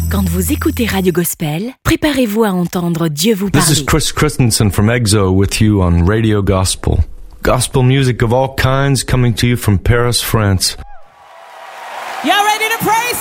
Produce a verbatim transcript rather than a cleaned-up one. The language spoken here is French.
Quand vous écoutez Radio Gospel, préparez-vous à entendre Dieu vous parler. This is Chris Christensen from EXO with you on Radio Gospel. Gospel music of all kinds coming to you from Paris, France. Y'all ready to praise?